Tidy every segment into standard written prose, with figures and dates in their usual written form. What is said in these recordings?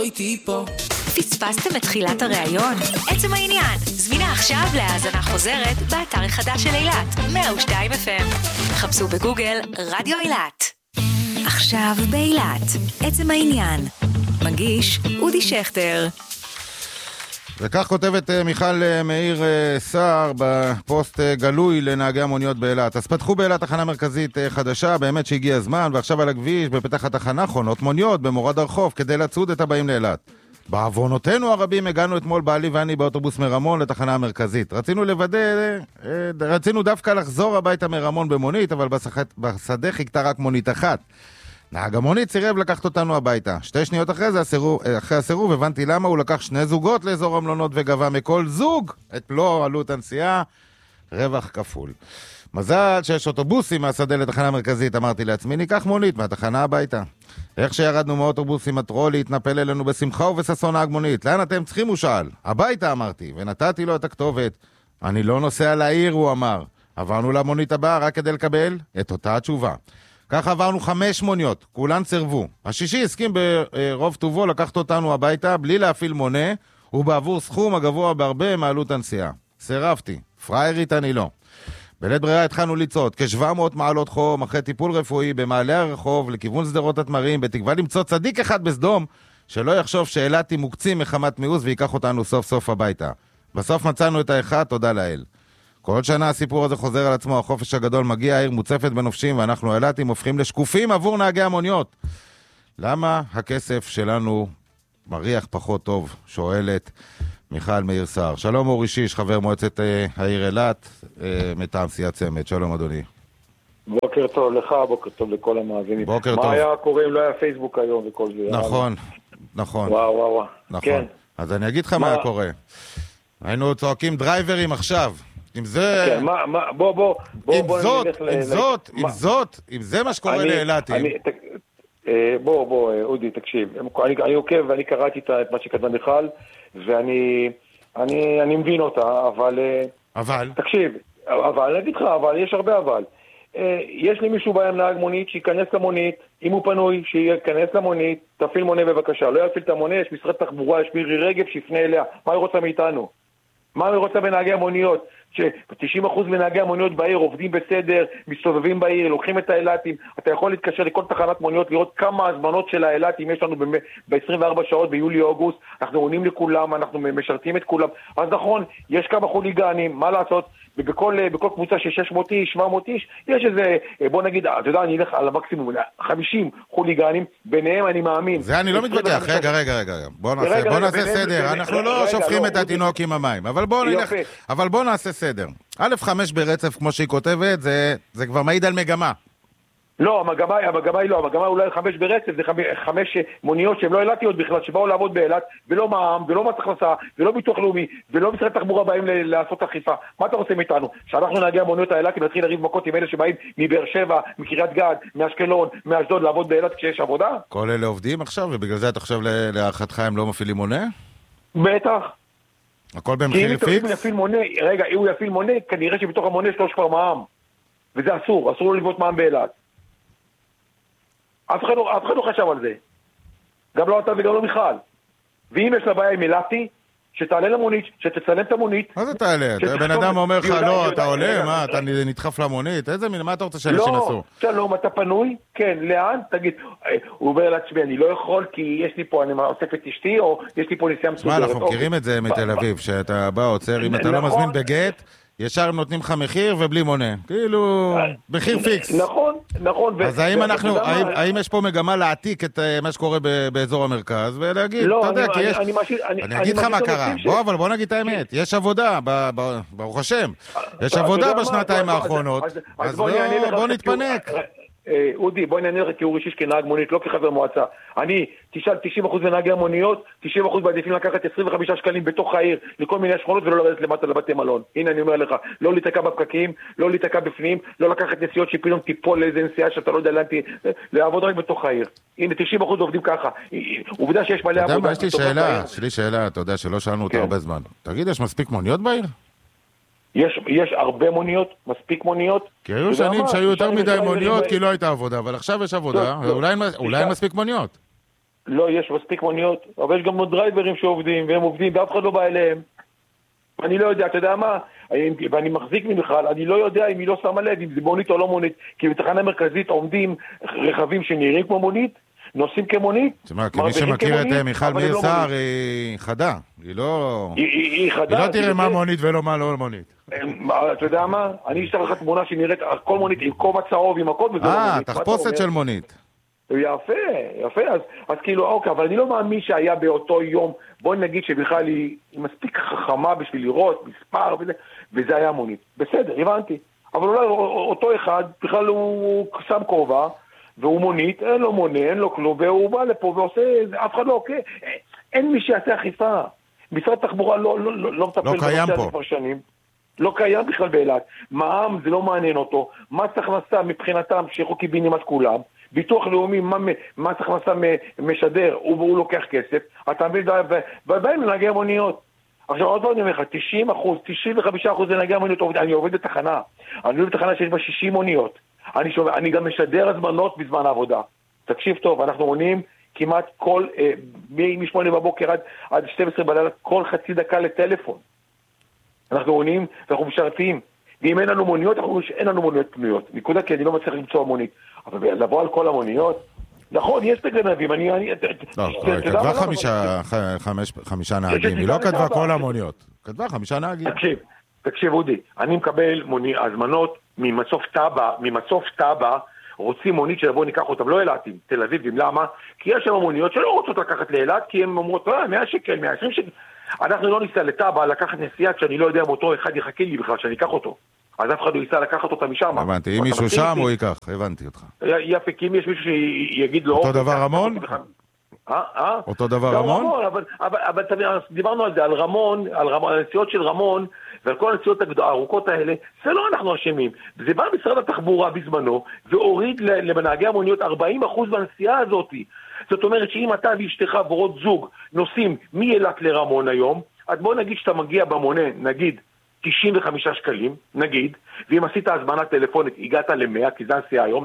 פספסתם את תחילת הראיון? עצם העניין, זמינה עכשיו להאזנה חוזרת באתר החדש של אילת, 102 FM. חפשו בגוגל רדיו אילת. עכשיו באילת, עצם העניין. מגיש אודי שכטר. וכך כותבת מיכל מאיר סער בפוסט גלוי לנהגי המוניות באילת. אז פתחו באילת תחנה מרכזית חדשה, באמת שהגיע הזמן, ועכשיו על הכביש בפתח התחנה חונות מוניות במורד הרחוב כדי לצוד את הבאים לאילת. בעוונותינו הרבים הגענו אתמול בעלי ואני באוטובוס מרמון לתחנה המרכזית. רצינו דווקא לחזור הביתה מרמון במונית, אבל בשדה חיכתה רק מונית אחת. נהג המונית סירב לקחת אותנו הביתה. 2 שניות אחרי הסירוב הבנתי למה הוא לקח 2 זוגות לאזור המלונות וגבה מכל זוג את מלוא עלות הנסיעה, רווח כפול. מזל שיש אוטובוסים מהשדה לתחנה המרכזית, אמרתי לעצמי, ניקח מונית מהתחנה הביתה. איך שירדנו מהאוטובוסים הטרולי התנפל אלינו בשמחה ובששון נהג מונית. לאן אתם צריכים? הוא שאל. הביתה אמרתי, ונתתי לו את הכתובת. אני לא נוסע לעיר, הוא אמר. עברנו למונית הבאה רק כדי לקבל את אותה התשובה. כך עברנו 5 מוניות, כולן סירבו. השישי הסכים ברוב טובו לקחת אותנו הביתה בלי להפעיל מונה, ובעבור סכום הגבוה בהרבה מעלות הנסיעה. סירבתי, פריירית אני לא. בלית ברירה התחלנו לצעוד, כ-700 מעלות חום, אחרי טיפול רפואי במעלה הרחוב, לכיוון שדרות התמרים, בתקווה למצוא צדיק אחד בסדום, שלא יחשוב שאילתי מוקצים מחמת מיאוס ויקח אותנו סוף סוף הביתה. בסוף מצאנו את האחד, תודה לאל. כל שנה הסיפור הזה חוזר על עצמו, החופש הגדול מגיע, העיר מוצפת בנופשים, ואנחנו אילתים הופכים לשקופים עבור נהגי המוניות. למה הכסף שלנו מריח פחות טוב? שואלת מיכל מאיר סער. שלום אורי שיש, חבר מועצת העיר אילת, מטעם סיעת צמד. שלום אדוני. בוקר טוב לך, בוקר טוב לכל המאזינים. בוקר טוב. מה היה קורה אם לא היה פייסבוק היום וכל זה? נכון, נכון. וואו. נכון. כן. אז אני אגיד לך מה היה קורה. היינו צועקים דרייברים עכשיו. אם זה... כן, בוא אם זה מה שקורה לאילתים. אודי, תקשיב. אני עוקב ואני קראתי את מה שכתבה מיכל, ואני מבין אותה, אבל... תקשיב, אני אגיד לך, אבל יש הרבה אבל. יש לי מישהו בהם נהג מונית שיכנס למונית, אם הוא פנוי, שיכנס למונית, תפעיל מונה בבקשה. לא יפעיל את המונה, יש משרד תחבורה, יש מירי רגב שיפנה אליה. מה היא רוצה מאיתנו? מה היא רוצה בנהגי המוניות? ש-90% מנהגי המוניות בעיר עובדים בסדר, מסתובבים בעיר, לוקחים את האילתים. אתה יכול להתקשר לכל תחנת מוניות, לראות כמה הזמנות של האילתים יש לנו ב-24 שעות ביולי-אוגוסט. אנחנו עונים לכולם, אנחנו משרתים את כולם. אז נכון, יש כמה חוליגנים, מה לעשות? בכל קבוצה של 600 איש, 700 איש, יש איזה, בוא נגיד, אתה יודע, אני אלך על המקסימום, 50 חוליגנים, ביניהם אני מאמין. זה אני לא מתווכח, רגע. בוא נעשה סדר, אנחנו לא שופכים את התינוק עם המים, אבל בוא נעשה סדר. א' 5 ברצף, כמו שהיא כותבת, זה כבר מעיד על מגמה. לא, המגמה אולי 5 ברצף, זה 5 מוניות שהן לא אילתיות בכלל, שבאו לעבוד באילת, ולא מע"מ, ולא מס הכנסה, ולא ביטוח לאומי, ולא משרד תחבורה באים לעשות אכיפה. מה אתה רוצה מאיתנו? שאנחנו נהגי המוניות האילתים נתחיל לריב מכות עם אלה שבאים מבאר שבע, מקריית גת, מאשקלון, מאשדוד, לעבוד באילת כשיש עבודה? כל אלה עובדים עכשיו, ובגלל זה אתה חושב להערכתך הם לא מפעילים מונה? בטח. הכל במחיר פיקס? רגע, אם הוא יפעיל מונה, כנראה שבתוך המונה יש כבר מע"מ. וזה אסור לו לגבות מע"מ באילת. אף אחד לא חשב על זה. גם לא אתה וגם לא מיכל. ואם יש לה בעיה עם אילתי, שתעלה למונית, שתצלם את המונית. מה זה תעלה? בן אדם אומר לך, לא, אתה עולה, מה, אתה נדחף למונית? איזה מין, מה אתה רוצה שאנשים עשו? לא, שלום, אתה פנוי? כן, לאן? תגיד, הוא אומר לעצמי, אני לא יכול כי יש לי פה, אני אוסף את אשתי, או יש לי פה נסיעה מסודרת. מה, אנחנו מכירים את זה מתל אביב, שאתה בא, עוצר, אם אתה לא מזמין בגט, ישר נותנים לך מחיר ובלי מונה. כאילו, מחיר פיקס. נכון. אז האם יש פה מגמה להעתיק את מה שקורה באזור המרכז, ולהגיד, אתה יודע, כי יש... אני אגיד לך מה קרה. אבל בוא נגיד את האמת. יש עבודה, ברוך השם. יש עבודה בשנתיים האחרונות. אז בוא נתפנק. אודי, בואי נענה לך כאורי שיש כנהג מונית, לא כחבר מועצה. אני, תשאל 90% מנהגי המוניות, 90% מעדיפים לקחת 25 שקלים בתוך העיר לכל מיני שכונות ולא לרדת למטה לבתי מלון. הנה אני אומר לך, לא להתקע בפקקים, לא להתקע בפנים, לא לקחת נסיעות שפתאום תיפול לאיזה נסיעה שאתה לא יודע לאן לעבוד רק בתוך העיר. הנה 90% עובדים ככה. עובדה שיש מלא עבודה. אתה יודע, יש לי שאלה, אתה יודע שלא שאלנו אותה הרבה זמן. תגיד, יש מספיק מוניות בעיר? יש הרבה מוניות, מספיק מוניות. כי היו שנים שהיו יותר מדי מוניות כי לא הייתה עבודה, אבל עכשיו יש עבודה, אולי מספיק מוניות. לא, יש מספיק מוניות, אבל יש גם דרייברים שעובדים, והם עובדים, ואף אחד לא בא אליהם. אני לא יודע, אתה יודע מה? ואני מחזיק ממחל, אני לא יודע אם היא לא שמה לב, אם זה מונית או לא מונית, כי בתחנה מרכזית עומדים רכבים שנראים כמו מונית, נוסעים כמונית. זאת אומרת, כמי שמכיר את מיכל מאיר סער, היא חדה. היא חדה. היא לא תראה מה מונית ולא מה לא מונית. אתה יודע מה? אני אשתר לך תמונה שנראית כל מונית עם קומה צהוב, עם הכל, וזה לא מונית. תחפושת של מונית. יפה, אז כאילו, אוקיי, אבל אני לא מאמין שהיה באותו יום, בואי נגיד שבכלל היא מספיק חכמה בשביל לראות מספר וזה היה מונית. בסדר, הבנתי. אבל אולי אותו אחד, בכלל הוא שם כובע, והוא מונית, אין לו מונה, אין לו כלום, והוא בא לפה ועושה, אף אחד לא, אוקיי. אין מי שיעשה אכיפה. משרד התחבורה לא מטפל בנושא הזה כבר שנים. לא קיים בכלל באילת. מע"מ זה לא מעניין אותו. מס הכנסה מבחינתם שיחו קיבינים את כולם. ביטוח לאומי, מס הכנסה משדר, הוא לוקח כסף. אתה מבין, ובאים לנהגי המוניות. עכשיו עוד פעם אני אומר לך, 95% לנהגי המוניות, אני עובד בתחנה. אני עובד בתחנה שיש בה 60 מוניות. אני גם משדר הזמנות בזמן העבודה. תקשיב טוב, אנחנו מונים כמעט כל, מ-8 בבוקר עד 12 בלילה, כל חצי דקה לטלפון. אנחנו מונים ואנחנו משרתים. ואם אין לנו מוניות, אין לנו מוניות פנויות. נקודה, כי אני לא מצליח למצוא מונית. אבל לבוא על כל המוניות, נכון, יש תגנבים, היא כתבה 5 נהגים, היא לא כתבה כל המוניות. כתבה 5 נהגים. תקשיב, אודי, אני מקבל הזמנות ממצוף טאבה, רוצים מונית שלבוא ניקח אותם, לא אלעתים, תל אביבים, למה? כי יש שם מוניות שלא רוצות לקחת לאילת, כי הן אומרות, 100 שקל, 120 שקל. אנחנו לא ניסה לטאבה לקחת נסיעה, כשאני לא יודע אם אותו אחד יחכה לי בכלל, שאני אקח אותו. אז אף אחד לא ייסע לקחת אותה משם. הבנתי, אם מישהו שם הוא ייקח, הבנתי אותך. יפה, כי אם יש מישהו שיגיד לו... אותו דבר רמון? אותו דבר רמון? אבל דיברנו על זה, על רמון, על הנסיעות של רמון, ועל כל הנסיעות הארוכות האלה, זה לא אנחנו אשמים. זה בא משרד התחבורה בזמנו, והוריד למנהגי המוניות 40% בנסיעה הזאת. זאת אומרת שאם אתה ואשתך ועוד זוג נוסעים מאילת לרמון היום, אז בוא נגיד שאתה מגיע במונה, נגיד, 95 שקלים, נגיד, ואם עשית הזמנה טלפונית, הגעת ל-100, כי זה הנסיעה היום,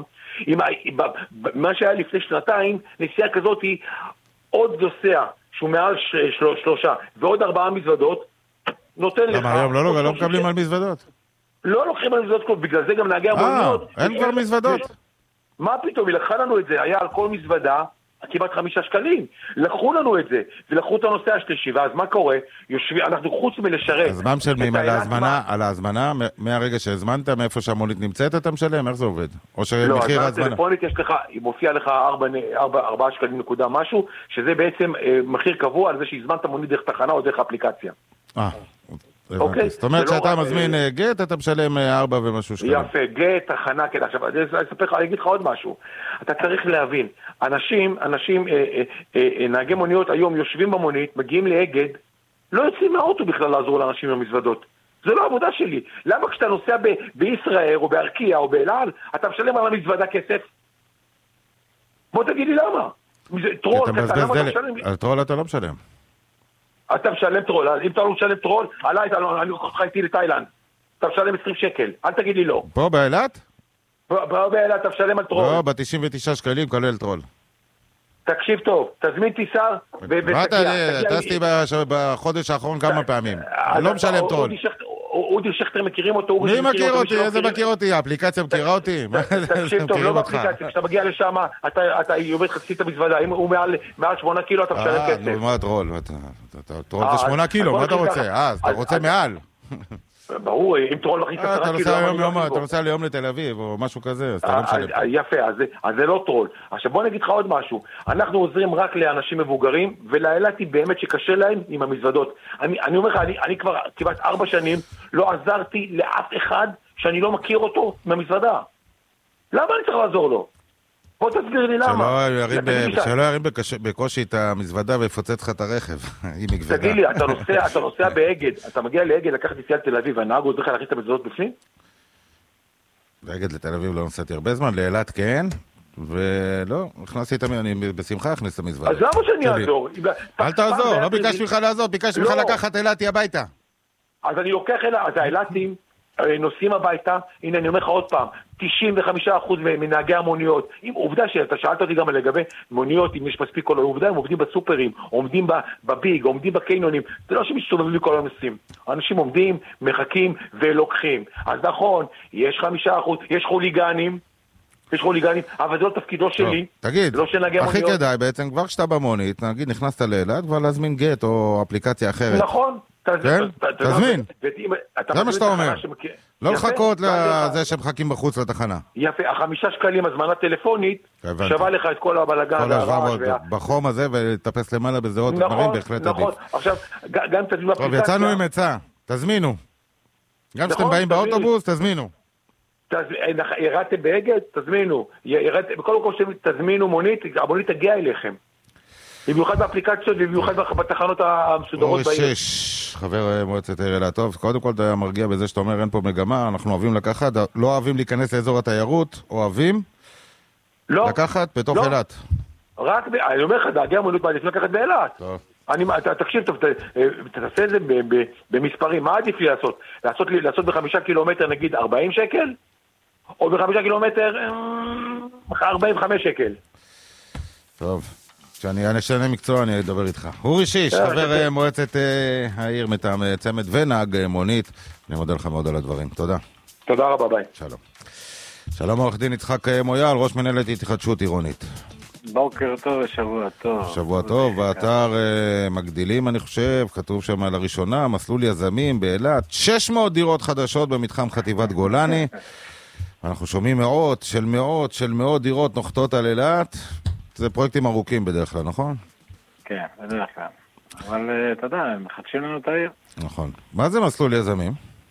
מה שהיה לפני שנתיים, נסיעה כזאת היא עוד נוסע, שהוא מעל 3, ועוד 4 מזוודות, נותן לך... למה היום לא מקבלים על מזוודות? לא לוקחים על מזוודות, בגלל זה גם נהגי המוניות. אין כבר מזוודות? מה פתאום? היא לקחה לנו את זה, היה על כל מזוודה, כמעט 5 שקלים. לקחו לנו את זה, ולקחו את הנושא השלישי, ואז מה קורה? אנחנו חוץ מלשרת. אז מה משלמים על ההזמנה? מהרגע שהזמנת, מאיפה שהמונית נמצאת, אתה משלם? איך זה עובד? או שמחיר ההזמנה? לא, טלפונית יש לך, מופיע לך 4 שקלים נקודה משהו, שזה בעצם מחיר קבוע על זה שהזמנת מונית דרך תחנה או דרך אפליקציה. זאת אומרת שאתה מזמין גט, אתה משלם 4 ומשהו שקלים. יפה, גט, תחנה, כן. עכשיו, אני אגיד לך עוד משהו. אתה צריך להבין, אנשים, נהגי מוניות היום יושבים במונית, מגיעים לאגד, לא יוצאים מהאוטו בכלל לעזור לאנשים במזוודות. זה לא עבודה שלי. למה כשאתה נוסע בישראל או בארקיע או באלעל, אתה משלם על המזוודה כסף? בוא תגיד לי למה. טרול, על טרול אתה לא משלם. אתה משלם טרול, אם אתה לא משלם טרול, עליי, אני לוקח אותך איתי לתאילנד. אתה משלם 20 שקל, אל תגיד לי לא. פה באילת? פה באילת אתה משלם על טרול. לא, ב-99 שקלים כולל טרול. תקשיב טוב, תזמין טיסה טסתי בחודש האחרון כמה פעמים. אני לא משלם טרול. אודי שכטר מכירים אותו? מי מכיר אותי? איזה מכיר אותי? האפליקציה מכירה אותי? תקשיב טוב, לא באפליקציה, כשאתה מגיע לשם, אתה עובד חצי את המזוודה, אם הוא מעל 8 קילו אתה משלם כסף. מה טרול? טרול זה 8 קילו, מה אתה רוצה? אז אתה רוצה מעל. ברור, אם טרול מכניס 10 קילו... אתה נוסע ליום לתל אביב או משהו כזה, אז אתה לא משלם. יפה, אז זה לא טרול. עכשיו בוא נגיד לך עוד משהו. אנחנו עוזרים רק לאנשים מבוגרים, ולאילתי באמת שקשה להם עם המזוודות. אני אומר לך, אני כבר כמעט 4 שנים לא עזרתי לאף אחד שאני לא מכיר אותו מהמזוודה. למה אני צריך לעזור לו? בוא תסביר לי למה. שלא ירים בקושי את המזוודה ויפוצץ לך את הרכב. תגיד לי, אתה נוסע באגד, אתה מגיע לאגד לקחת נסיעה לתל אביב, והנהג עוזר לך להכניס את המזוודות בפנים? באגד לתל אביב לא נסעתי הרבה זמן, לאילת כן, ולא, אני בשמחה אכניס את המזוודה. אז למה שאני אעזור? אל תעזור, לא ביקשתי לך לעזור, ביקשתי לך לקחת אילתי הביתה. אז אני לוקח אז האילתים, נוסעים הביתה, הנה אני אומר לך עוד פעם, 95% מנהגי המוניות, עובדה שאתה שאלת אותי גם לגבי מוניות, אם יש מספיק כל עובדה, הם עובדים בסופרים, עומדים בביג, עומדים בקיינונים, זה לא שמסתובבים כל הנוסעים, אנשים עומדים, מחכים ולוקחים, אז נכון, יש 5%, יש חוליגנים, אבל זה לא תפקידו שלי. תגיד, הכי כדאי בעצם, כבר כשאתה במונית, נגיד נכנסת לאילת, כבר להזמין גט או אפליקציה אחרת. נכון. תזמין. זה מה שאתה אומר. לא לחכות לזה שמחכים בחוץ לתחנה. יפה, 5 שקלים הזמנה טלפונית, שווה לך את כל הבלגן. כל השבוע בחום הזה ולטפס למעלה בזהות דברים בהחלט עדיף. נכון, עכשיו, גם תזמינו אפליקציה. טוב, יצאנו עם עצה, תזמינו. גם כשאתם באים באוטובוס, תזמינו. ירדתם באגד, תזמינו. בכל מקום תזמינו מונית, המונית תגיע אליכם. במיוחד באפליקציות ובמיוחד בתחנות המסודרות בעיר. אורי שש, חבר מועצת העיר אילת. טוב, קודם כל אתה מרגיע בזה שאתה אומר אין פה מגמה, אנחנו אוהבים לקחת, לא אוהבים להיכנס לאזור התיירות, אוהבים לקחת בתוך אילת. רק, אני אומר לך, דאגי המונית מעדיפים לקחת באילת. תקשיב, תעשה את זה במספרים, מה עדיף לי לעשות? לעשות ב5 קילומטר נגיד 40 שקל? או ב5 קילומטר 45 שקל. טוב. כשאני אשנה מקצוע, אני אדבר איתך. אורי שיש, חבר מועצת העיר מטעם צמד ונהג מונית. אני מודה לך מאוד על הדברים. תודה. תודה רבה, ביי. שלום. שלום עורך דין יצחק מויאל, ראש מנהלת התחדשות עירונית. בוקר טוב ושבוע טוב. שבוע טוב, באתר מגדילים אני חושב, כתוב שם לראשונה, מסלול יזמים באילת, 600 דירות חדשות במתחם חטיבת גולני. אנחנו שומעים מאות דירות נוחתות על אילת. זה פרויקטים ארוכים בדרך כלל, נכון? כן, בדרך כלל. אבל אתה יודע, הם מחדשים לנו את העיר. נכון. מה זה מסלול יזמים?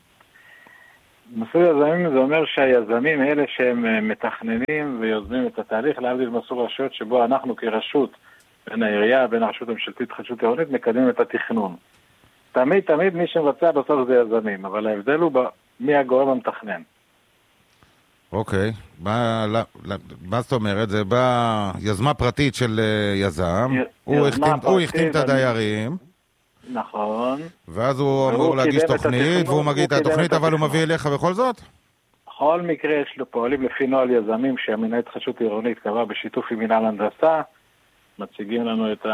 מסלול יזמים זה אומר שהיזמים אלה שהם מתכננים ויוזמים את התהליך, להבדיל מסלול רשויות שבו אנחנו כרשות, בין העירייה, בין הרשות הממשלתית התחדשות עירונית, מקדמים את התכנון. תמיד מי שמבצע בסוף זה יזמים, אבל ההבדל הוא מי הגורם המתכנן. אוקיי, מה זאת אומרת? זה ביזמה פרטית של יזם, הוא החתים את הדיירים. נכון. ואז הוא אמור להגיש תוכנית, והוא מגיע את התוכנית, אבל הוא מביא אליך בכל זאת? בכל מקרה יש לו פועלים לפי נוהל יזמים שהמינהל התחדשות עירונית קבע בשיתוף עם מינהל הנדסה, מציגים לנו את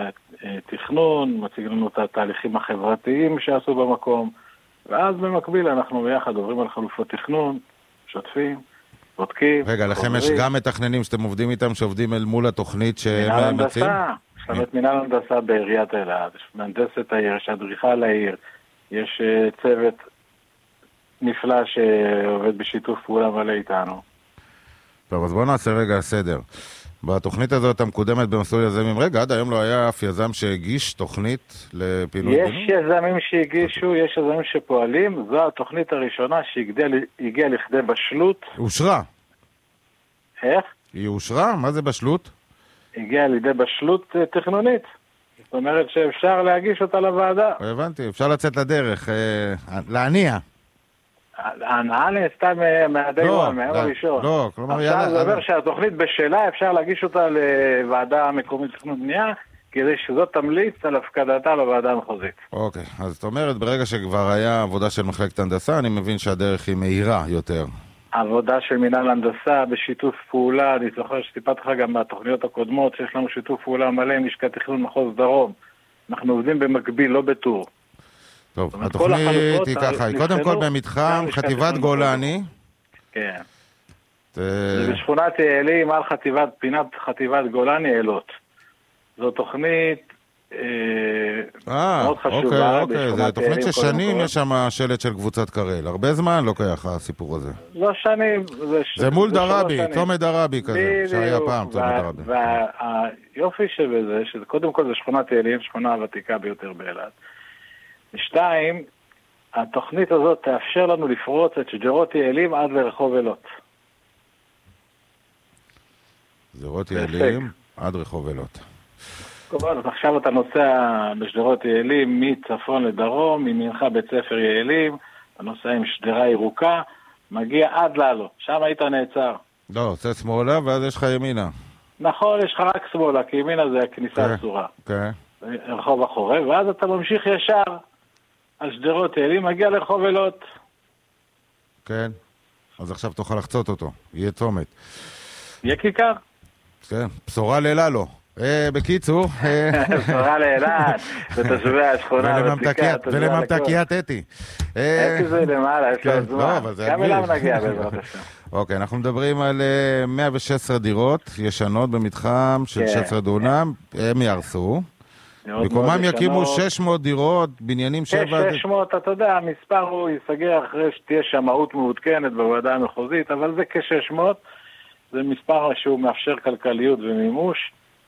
התכנון, מציגים לנו את התהליכים החברתיים שעשו במקום, ואז במקביל אנחנו ביחד עוברים על חלופות תכנון, שוטפים, בודקים. רגע, לכם יש גם מתכננים שאתם עובדים איתם, שעובדים אל מול התוכנית שהם מציעים? יש לנו את מינהל הנדסה בעיריית אילת, יש מהנדסת העיר, יש אדריכל העיר, יש צוות נפלא שעובד בשיתוף פעולה מלא איתנו. טוב, אז בואו נעשה רגע סדר. בתוכנית הזאת המקודמת במסלול יזמים, רגע, עד היום לא היה אף יזם שהגיש תוכנית לפעילות? יש יזמים שהגישו, יש יזמים שפועלים, זו התוכנית הראשונה שהגיעה לכדי בשלות. אושרה. איך? היא אושרה? מה זה בשלות? הגיעה לידי בשלות תכנונית. זאת אומרת שאפשר להגיש אותה לוועדה. הבנתי, אפשר לצאת לדרך, להניע. ההנאה נעשתה מהדיון, מהיום הראשון. לא, כלומר... עכשיו זה אומר שהתוכנית בשלה, אפשר להגיש אותה לוועדה מקומית תכנון בנייה, כדי שזאת תמליץ על הפקדתה לוועדה המחוזית. אוקיי, אז זאת אומרת, ברגע שכבר היה עבודה של מחלקת הנדסה, אני מבין שהדרך היא מהירה יותר. עבודה של מינהל הנדסה בשיתוף פעולה, אני זוכר שטיפת לך גם מהתוכניות הקודמות, שיש לנו שיתוף פעולה מלא עם לשכת תכנון מחוז דרום. אנחנו עובדים במקביל, לא בטור. טוב, התוכנית היא ככה, היא קודם כל במתחם חטיבת גולני. כן. זה בשכונת יעלים על פינת חטיבת גולני אילות. זו תוכנית מאוד חשובה. אוקיי, זו תוכנית ששנים יש שם שלט של קבוצת קרל. הרבה זמן לא קייך הסיפור הזה. לא שנים. זה מול דרבי, צומת דרבי כזה, שהיה פעם צומת דרבי. והיופי שבזה, שקודם כל זה שכונת יעלים, שכונה הוותיקה ביותר באילת. 2, התוכנית הזאת תאפשר לנו לפרוץ את שדרות יעלים עד לרחוב אילות. שדרות יעלים עד רחוב אילות. אז עכשיו אתה נוסע בשדרות יעלים מצפון לדרום, ממינך בית ספר יעלים, אתה נוסע עם שדרה ירוקה, מגיע עד לעלות. שם היית נעצר. לא, עושה שמאלה ואז יש לך ימינה. נכון, יש לך רק שמאלה, כי ימינה זה הכניסה אסורה. כן. רחוב החורב, ואז אתה ממשיך ישר על שדרות יעלים, מגיע לרחוב אילות. כן. אז עכשיו תוכל לחצות אותו. יהיה צומת. יהיה כיכר. כן, בשורה לילה לו. בקיצור... בשורה לאילת, ותושבי השכונה. ולממתקיית אתי. אתי זה למעלה, יש לו זמן. גם אליו נגיע בעזרת השם. אוקיי, אנחנו מדברים על 116 דירות ישנות במתחם של 16 דונם, הם יערסו. במקומם יקימו 600 דירות, בניינים 600, אתה יודע, המספר הוא ייסגר אחרי שתהיה שמאות מעודכנת בוועדה המחוזית, אבל זה כ-600, זה מספר שהוא מאפשר כלכליות ומימוש.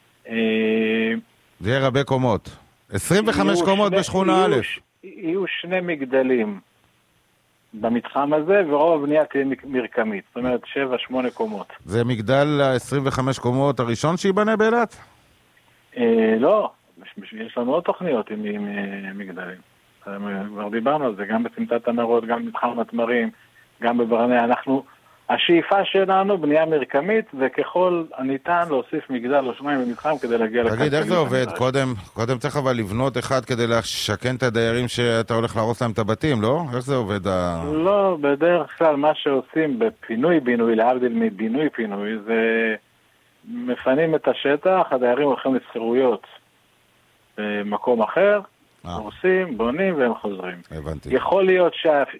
זה יהיה רבי קומות. 25 קומות בשכונה א'. יהיו 2 מגדלים במתחם הזה, ורוב הבנייה תהיה מרקמית. זאת אומרת, 7-8 קומות. זה מגדל ה-25 קומות הראשון שיבנה באילת? לא. יש לנו עוד תוכניות עם מגדלים. כבר דיברנו על זה, גם בסמטת הנרות, גם במתחם התמרים, גם בברנע. השאיפה שלנו בנייה מרקמית, וככל הניתן להוסיף מגדל או 2 במתחם כדי להגיע לכלכלית. תגיד, איך זה עובד? קודם צריך אבל לבנות אחד כדי לשכן את הדיירים שאתה הולך להרוס להם את הבתים, לא? איך זה עובד? לא, בדרך כלל מה שעושים בפינוי-בינוי, להבדיל מבינוי-פינוי, זה מפנים את השטח, הדיירים הולכים לסחירויות במקום אחר, הורסים, בונים והם חוזרים. הבנתי. יכול להיות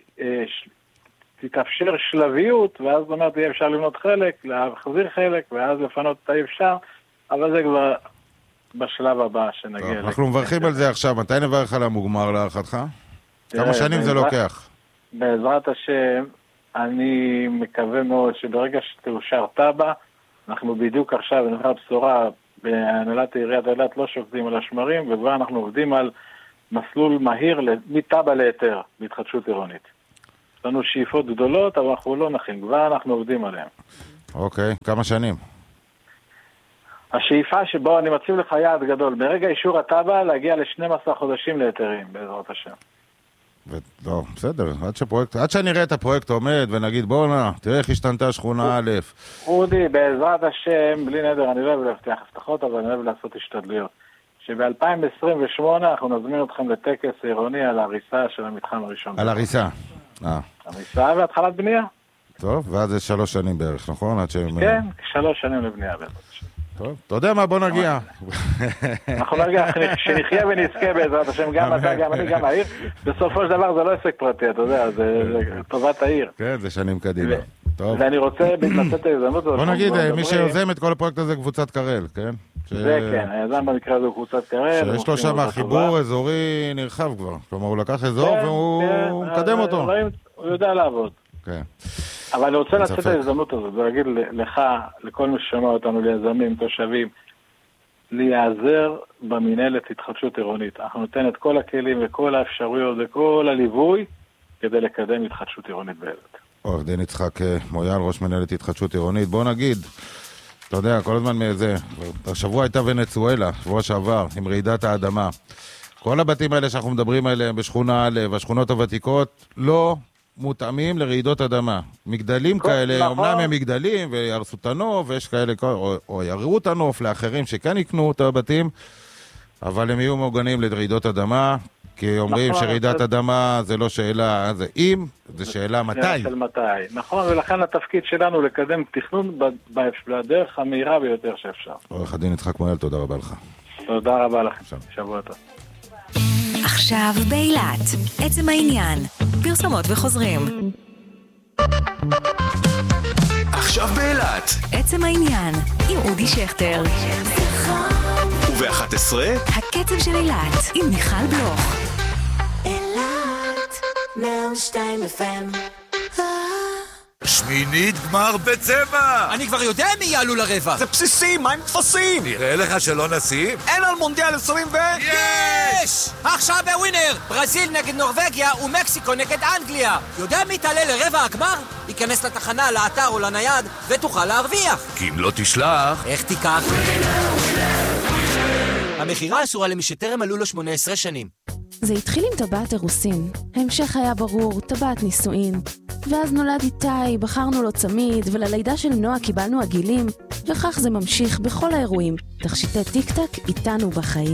תתאפשר שלביות, ואז זאת אומרת, יהיה אפשר לבנות חלק, להחזיר חלק, ואז לפנות את האפשר, אבל זה כבר בשלב הבא שנגיע. אנחנו מברכים על זה עכשיו. מתי נברך על המוגמר להערכתך? כמה שנים זה לוקח? בעזרת השם, אני מקווה מאוד שברגע שתאושר טאבה, אנחנו בדיוק עכשיו, נראה בשורה, בהנהלת עיריית אילת לא שוקדים על השמרים, וכבר אנחנו עובדים על מסלול מהיר מטאבה להיתר, בהתחדשות עירונית. יש לנו שאיפות גדולות, אבל אנחנו לא נחים, כבר אנחנו עובדים עליהם. אוקיי, כמה שנים? השאיפה שבו אני מציב לך יעד גדול, ברגע אישור הטאבה להגיע ל-12 חודשים להיתרים, בעזרת השם. לא, בסדר, עד שנראה את הפרויקט עומד ונגיד בואו נע, תראה איך השתנתה שכונה א'. רודי, בעזרת השם, בלי נדר, אני לא אוהב להבטיח הבטחות, אבל אני אוהב לעשות השתדלויות. שב-2028 אנחנו נזמין אתכם לטקס עירוני על הריסה של המתחם הראשון. על הריסה. הריסה והתחלת בנייה. טוב, ואז זה 3 שנים בערך, נכון? כן, 3 שנים לבנייה בעזרת השם. טוב, אתה יודע מה, בוא נגיע. אנחנו נגיע, שנחיה ונזכה בעזרת השם, גם אתה, גם אני, גם העיר. בסופו של דבר זה לא עסק פרטי, אתה יודע, זה טובת העיר. כן, זה שנים קדימה. ואני רוצה לנצל את ההזדמנות הזאת. בוא נגיד, מי שיוזם את כל הפרויקט הזה קבוצת קרל, כן? זה כן, היזם במקרה הזה הוא קבוצת קרל. שיש לו שם חיבור אזורי נרחב כבר. כלומר, הוא לקח אזור והוא מקדם אותו. הוא יודע לעבוד. כן. אבל אני רוצה לצאת את ההזדמנות הזאת ולהגיד לך, לכל מי ששמע אותנו, ליזמים, תושבים, להיעזר במנהלת התחדשות עירונית. אנחנו ניתן את כל הכלים וכל האפשרויות וכל הליווי כדי לקדם התחדשות עירונית באילת. עורך דין יצחק מויאל, ראש מנהלת התחדשות עירונית. בוא נגיד, אתה יודע, כל הזמן מזה, השבוע הייתה ונצואלה, שבוע שעבר, עם רעידת האדמה. כל הבתים האלה שאנחנו מדברים עליהם בשכונה א' והשכונות הוותיקות, לא מותאמים לרעידות אדמה. מגדלים כאלה, אמנם הם מגדלים וירסו את הנוף, ויש כאלה, או יראו את הנוף לאחרים שכן יקנו את הבתים, אבל הם יהיו מעוגנים לרעידות אדמה, כי אומרים שרעידת אדמה זה לא שאלה, זה אם, זה שאלה מתי. נכון, ולכן התפקיד שלנו לקדם תכנון בדרך המהירה ביותר שאפשר. עורך הדין יצחק מויאל, תודה רבה לך. תודה רבה לכם. שבוע טוב. עכשיו באילת, עצם העניין, פרסומות וחוזרים. עכשיו באילת, עצם העניין, עם אודי שכטר. וב-11, הקצב של אילת, עם מיכל בלוך. אילת, 102 FM. שמינית גמר בצבע! אני כבר יודע מי יעלו לרבע. זה בסיסי, מה עם תפסים? נראה לך שלא נשים? אין על מונדיאל 20 יש! עכשיו בווינר! ברזיל נגד נורווגיה ומקסיקו נגד אנגליה. יודע מי תעלה לרבע הגמר? ייכנס לתחנה, לאתר או לנייד ותוכל להרוויח. כי אם לא תשלח... איך תיקח? המחירה אסורה למי שטרם עלו לו 18 שנים. זה התחיל עם טבעת אירוסין. ההמשך היה ברור, טבעת נישואין. ואז נולד איתי, בחרנו לו צמיד, וללידה של נועה קיבלנו עגילים, וכך זה ממשיך בכל האירועים. תכשיטי טיק-טק איתנו בחיים.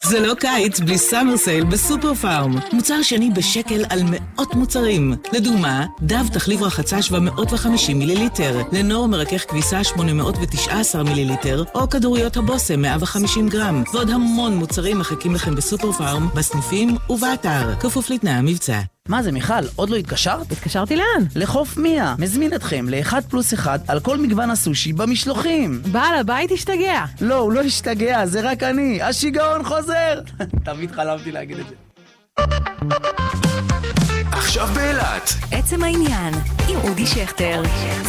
זה לא קיץ בלי סאמר סייל בסופר פארם. מוצר שני בשקל על מאות מוצרים. לדוגמה, דב תחליב רחצה 750 מיליליטר, לנור מרכך כביסה 819 מיליליטר, או כדוריות הבוסם 150 גרם, ועוד המון מוצרים מחכים לכם בסופר פארם, בסניפים ובאתר. כפוף לתנאי המבצע. מה זה מיכל? עוד לא התקשרת? התקשרתי לאן? לחוף מיה. מזמין אתכם ל1+1 על כל מגוון הסושי במשלוחים. בעל הבית השתגע. לא, הוא לא השתגע, זה רק אני. השיגעון חוזר. תמיד חלמתי להגיד את זה. עכשיו באילת. עצם העניין עם אודי שכטר.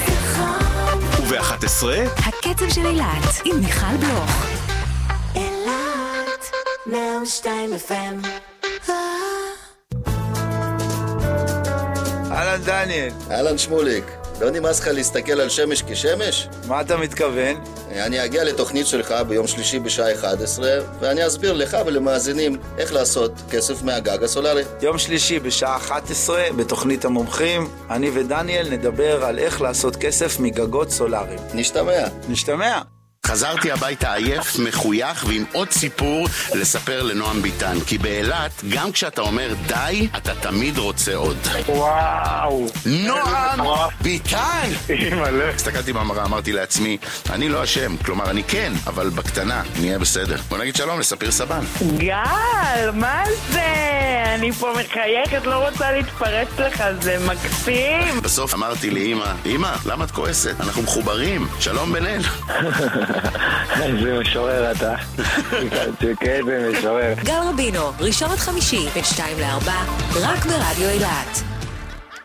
וב-11 הקצב של אילת עם מיכל בלוך. אילת 102 FM. אהלן דניאל. אהלן שמוליק. לא נמאס לך להסתכל על שמש כשמש? מה אתה מתכוון? אני אגיע לתוכנית שלך ביום שלישי בשעה 11, ואני אסביר לך ולמאזינים איך לעשות כסף מהגג הסולרי. יום שלישי בשעה 11 בתוכנית המומחים, אני ודניאל נדבר על איך לעשות כסף מגגות סולריים. נשתמע. חזרתי הביתה עייף, מחוייך ועם עוד סיפור לספר לנועם ביטן. כי באילת, גם כשאתה אומר די, אתה תמיד רוצה עוד. וואו! נועם ביטן! אימא'לה. הסתכלתי במראה, אמרתי לעצמי, אני לא אשם, כלומר אני כן, אבל בקטנה, נהיה בסדר. בוא נגיד שלום לספיר סבן. גל, מה זה? אני פה מחייכת, לא רוצה להתפרץ לך, זה מקסים. בסוף אמרתי לי, אמא, למה את כועסת? אנחנו מחוברים. שלום בן-אל. איזה משורר אתה. איזה משורר. גל רבינו, ראשון עד חמישי, בין 2 ל-4, רק ברדיו אילת.